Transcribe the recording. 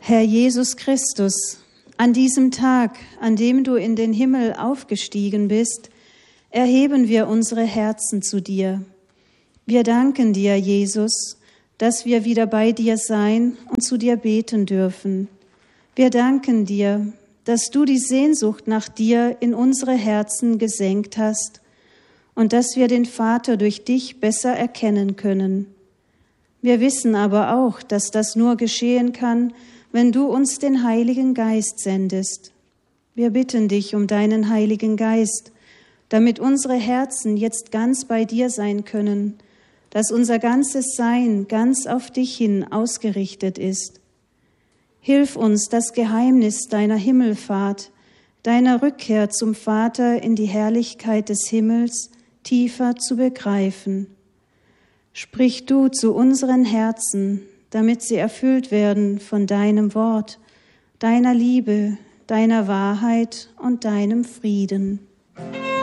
Herr Jesus Christus, an diesem Tag, an dem du in den Himmel aufgestiegen bist, erheben wir unsere Herzen zu dir. Wir danken dir, Jesus, dass wir wieder bei dir sein und zu dir beten dürfen. Wir danken dir, dass du die Sehnsucht nach dir in unsere Herzen gesenkt hast und dass wir den Vater durch dich besser erkennen können. Wir wissen aber auch, dass das nur geschehen kann, wenn du uns den Heiligen Geist sendest. Wir bitten dich um deinen Heiligen Geist, damit unsere Herzen jetzt ganz bei dir sein können, dass unser ganzes Sein ganz auf dich hin ausgerichtet ist. Hilf uns, das Geheimnis deiner Himmelfahrt, deiner Rückkehr zum Vater in die Herrlichkeit des Himmels tiefer zu begreifen. Sprich du zu unseren Herzen, damit sie erfüllt werden von deinem Wort, deiner Liebe, deiner Wahrheit und deinem Frieden.